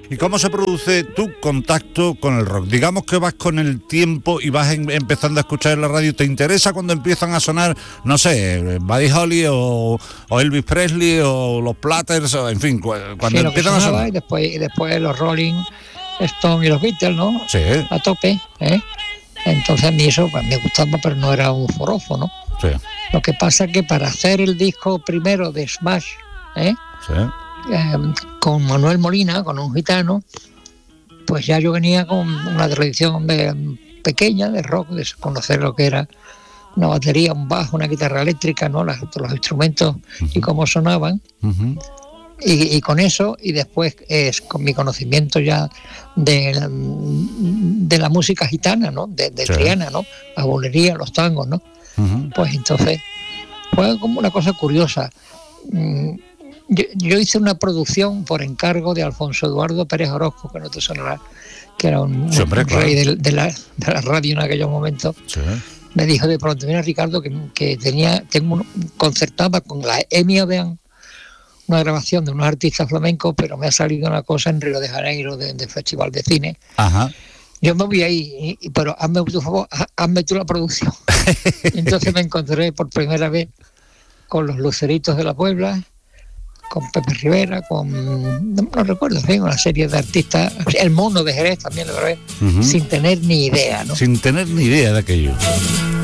¿Y cómo se produce tu contacto con el rock? Digamos que vas con el tiempo y vas empezando a escuchar en la radio. ¿Te interesa cuando empiezan a sonar, no sé, Buddy Holly o Elvis Presley o los Platters, o, en fin, cuando sí, empiezan a sonar? Y después los Rolling Stones y los Beatles, ¿no? Sí. A tope, ¿eh? Entonces a mí eso pues, me gustaba, pero no era un forofo, ¿no? Sí. Lo que pasa es que para hacer el disco primero de Smash, Sí. Con Manuel Molina, con un gitano, pues ya yo venía con una tradición pequeña de rock, de conocer lo que era una batería, un bajo, una guitarra eléctrica, ¿no? Los instrumentos y cómo sonaban. Uh-huh. Y con eso, y después con mi conocimiento ya de la música gitana, ¿no? De sí. Triana, ¿no? La bulería, los tangos, ¿no? Uh-huh. Pues entonces fue como una cosa curiosa. Yo hice una producción por encargo de Alfonso Eduardo Pérez Orozco, que no te sonará, que era un rey de la radio en aquellos momentos. Sí. Me dijo de pronto, mira Ricardo, concertaba con la EMI Odeón una grabación de unos artistas flamencos, pero me ha salido una cosa en Río de Janeiro de Festival de Cine. Ajá. Yo me voy ahí, pero hazme tu favor, hazme tú la producción. Entonces me encontré por primera vez con los Luceritos de la Puebla, con Pepe Rivera, no recuerdo, una serie de artistas, el Mono de Jerez también, ¿verdad? Uh-huh. Sin tener ni idea, ¿no? Sin tener ni idea de aquello.